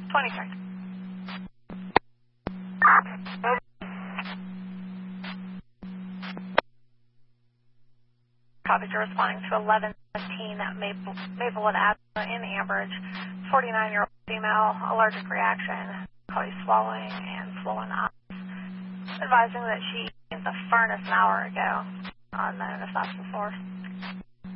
23. Copy, you're responding to 1115 at Maplewood Avenue in Ambridge. 49-year-old female, allergic reaction, caught swallowing and swollen eyes. Advising that she used the furnace an hour ago. Unknown if that's the source.